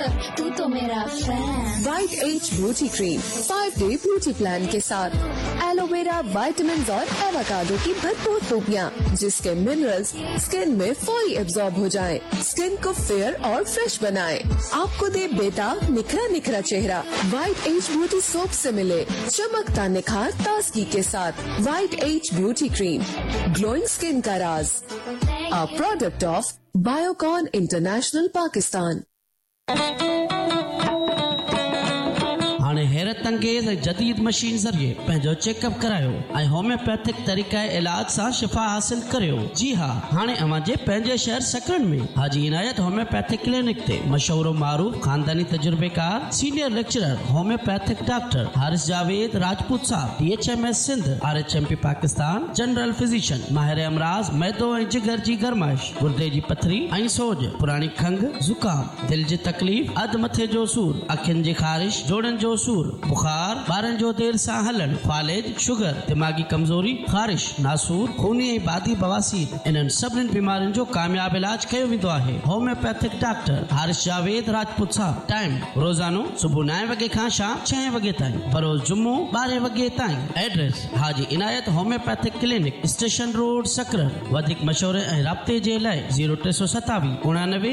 तू तो मेरा fan. White age beauty cream 5-day beauty plan के साथ एलोवेरा, विटामिन और एवोकाडो की भरपूर खूबियाँ, जिसके मिनरल्स स्किन में फौरी एब्जॉर्ब हो जाएं, स्किन को फेयर और फ्रेश बनाएं, आपको दे बेटा निखरा निखरा चेहरा। वाइट एज ब्यूटी सोप से मिले चमकता निखार ताजगी के साथ। White age beauty cream, glowing skin का राज। A product of Biocon International Pakistan. हाणे हैरत अंगेज जदीद मशीन ज़रिए पंहिंजो चेकअप करायो ऐं होम्योपैथिक तरीक़े इलाज सां शिफ़ा हासिल करियो। जी हाँ, हाणे अवांजे पंहिंजे शहर सकरन में हाजी इनायत होम्योपैथिक क्लिनिक ते मशहूर मारूफ खानदानी तजुर्बेकार senior lecturer homeopathic doctor Haris Javed Rajput साहब DHMS Sindh RHMP Pakistan general physician माहिर अमराज मैदो ऐं जिगर जी गरमाइश, गुर्दे जी पथरी ऐं सोज, पुरानी खंघ ज़ुकाम, दिल जी तकलीफ़, अध मथे जो सूर, अखियुनि जी ख़ारिश, जोड़नि जो सूर, बुखार, ॿारनि जो देर सां हलण, फालेज, शुगर, दिमागी कमजोरी, ख़ारिश, नासूर, खूनी ऐं बादी बवासीर, इन्हनि सभिनी बीमारियुनि जो कामयाब इलाज कयो वेंदो आहे। होम्योपैथिक डॉक्टर हारिस जावेद राजपूत साहब। टाइम रोज़ानो सुबुह 9 वगे खां शाम 6 वगे ताईं, बरोज़ जुम्मो 12 वगे ताईं। एड्रेस हाजी इनायत होम्योपैथिक क्लिनिक, स्टेशन रोड सकरन। वधीक मशवरे ऐं राब्ते जे लाइ 0327 99